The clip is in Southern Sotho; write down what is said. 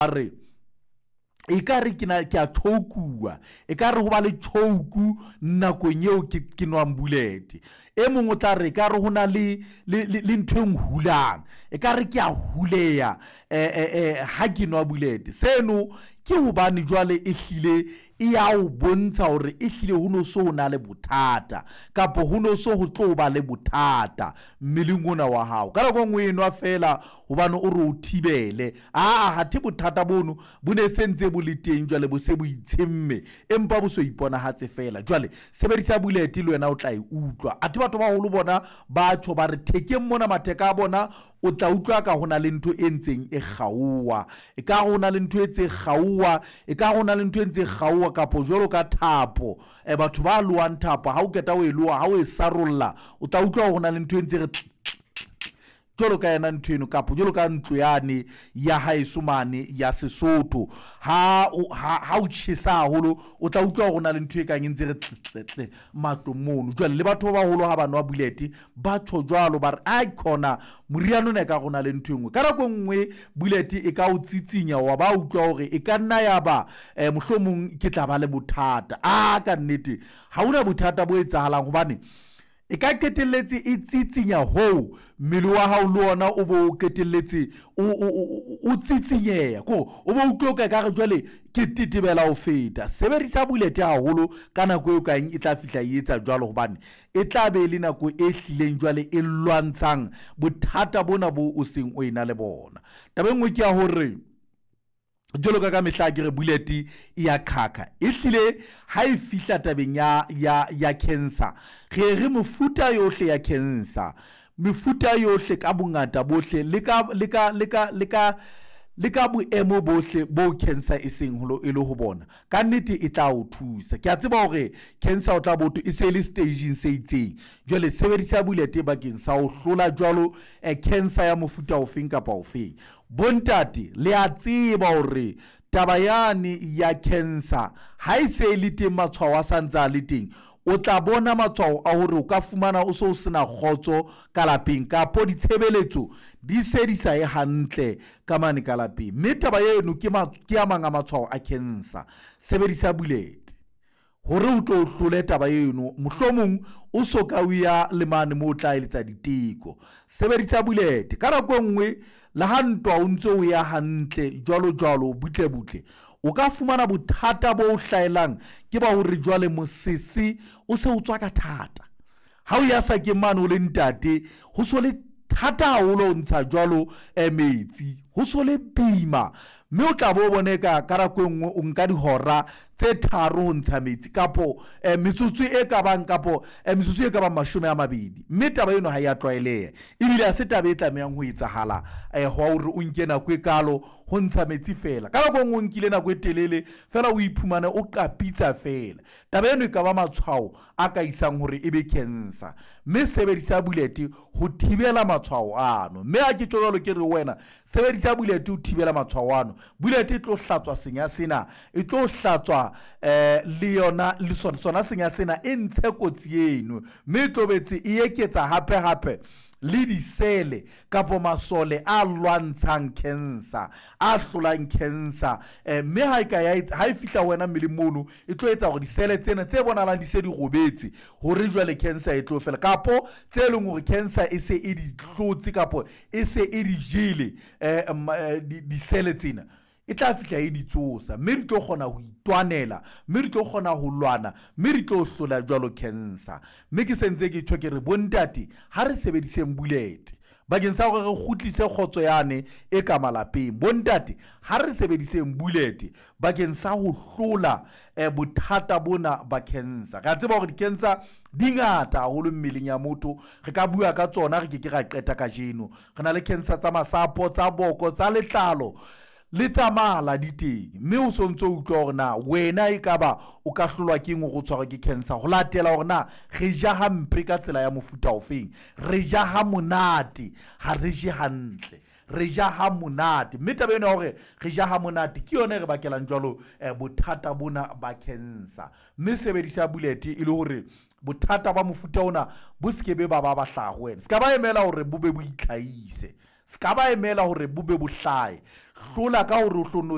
re e ka re ke a chokuwa e ka re go ba le choku nakong eo ke nwang bullet e mongwe tla re ka re hona le ntho hulang e ka re ke a huleya ha ke nwa bullet seno ke hobane jwale e hlile e ya o bontsha hore e hlile ho no so na le bothata kapo ho no so ho tlo ba le bothata mmeleng ona wa hao ka go ngwe enwa fela hobane o re o thibele ha the bothata bono bo ne sentse bo le teng jwale bo se bo itshemme empa bo so ipona hatse fela jwale sebedisa bullet le wena o tla e utlwa a batho ba holo bona ba tsho ba re thekeng mona matheka a bona o tla utlwa ka hona le ntho e ntseng e kgaowa e ka hona le ntho e tse kgaowa e ka hona le ntho e ntse kgaowa kapo jwalo ka thapo batho ba luang thapo ha o keta o e lua ha o e sarolla o tla utlwa hona le ntho e ntse re jolo ka yena ntho eno kapo jolo ka ntlo yane ya haesomane ya Sesotho ha o tshisa haholo o tla utlwa gona le ntho e kang ntse re matomono jwale le batho ba holo ha ba nwa bullet ba tsho jwalo ba re a khona moriano ne ka gona le ntho engwe ka rako nngwe bullet e ka o tsitsinya wa ba utlwa hore e ka nna ya ba mohlomong ke tla ba le bothata ka nnete ha una bothata bo etsahalang hobane e ka ketelletse e tsitsinya ho mmele wa hao le ona o bo ketelletse o tsitsinyea ko o bo utlwa ka re jwale ke titibela ho feta sebedisa bullet haholo ka nako e kaeng e tla fihla e etsa jwalo hobane e tla be le nako e hlileng jwale e lwantshang bothata bona bo o seng o ena le bona tabengwe ke ya hore jolo ka mehla ke re bullet ya khakha e hlile ha e fihla tabeng ya cancer re mofuta yohle ya cancer mefuta yohle ka bongata bohle le ka boemo bohle bo cancer e seng holo e le ho bona ka nnete e tla o thusa ke a tseba hore cancer o tla botho e se le staging se itseng jwale sebedisa bullet bakeng sa ho hlola jwalo cancer ya mofuta ofeng kapa ofeng bontate le a tseba hore taba yane ya cancer ha e se le teng matshwao a santsa le teng o tla bona matshwao a hore o ka fumana o so sena khotso ka lapeng kapo ditshebeletso di se di sa e hantle ka mane ka lapeng mme taba eno ke a manga matshwao a cancer sebedisa bullet hore o tlo hlole taba eno mohlomong o soka o ya le mane mo tla eletsa diteko sebedisa bullet ka rako nngwe la hantwa o ntse o ya hantle jwalo butle o ka fumana bothata bo hlaelang ke ba hore jwale mosisi o se o tswa ka thata ha o ya sa ke mane o le ntate ho so le thata haholo ntsha jwalo metsi ho so le bima mme o tla bo boneka ka rako nngwe o nka dihora tse tharo ho ntsha metsi kapo metsotso e ka bang kapo metsotso e ka bang 20 mme taba eno ha ya tlwaeleha ebile a se taba e tlamehang ho etsahala ho hore o nke nako e kalo ho ntsha metsi fela ka rako nngwe o nkile nako e telele fela o iphumana o kapitsa fela taba eno e ka ba matshwao a ka isang hore ebe cancer mme sebedisa bullet ho thibela matshwao ano mme a ke tjolo ke re wena sebedisa bullet ho thibela matshwao ano bullet e tlo hlatswa senya sena e tlo hlatswa le yona le sona senya sena e ntshe kotsi eno mme tobetse e eketsa hape le disele kapo masole a lwantshang cancer a hlolang cancer mme ha e fihla wena mmeleng mono e tlo etsa hore disele tsena tse bonalang di se di robetse hore jwale cancer e tlo fela kapo tse leng hore cancer e se e di hlotse kapo e se e di jele disele tsena e tla fihla e di tsosa mme re tlo kgona ho itwanela mme re tlo kgona ho lwana mme re tlo hlola jwalo cancer mme ke sentse ke tshwe ke re bontate ha re sebediseng bullet bakeng sa hore re kgutlise khotso yane e ka malapeng bontate ha re sebediseng bullet bakeng sa ho hlola bothata bona ba cancer ga tseba hore di cancer di ngata haholo mmeleng ya motho re ka bua ka tsona re ke ra qeta ka jeno re na le cancer tsa masapo tsa boko tsa letlalo le tsamala di teng mme o sontse o utlwa hore na wena e ka ba o ka hlolwa ke eng go tshwarwa ke cancer go latela hore na re ja hampe ka tsela ya mofuta ofeng re ja ha monate ha re je hantle re ja ha monate mme taba ena hore re ja ha monate ke yone re bakelang jwalo bothata bona ba cancer mme sebedisa bullet e le hore bothata ba mofuta ona bo skebe ba hlaga wena ska ba emela hore bo be bo itlhaise ska ba emela hore bo be bo hlae hlola ka hore o hlono